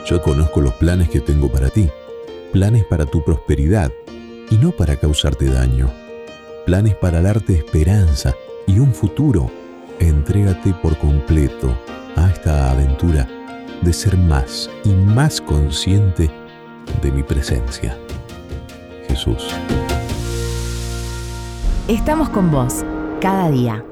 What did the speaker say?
Yo conozco los planes que tengo para ti, planes para tu prosperidad y no para causarte daño, planes para darte esperanza y un futuro. Entrégate por completo a esta aventura de ser más y más consciente de mi presencia. Jesús. Estamos con vos, cada día.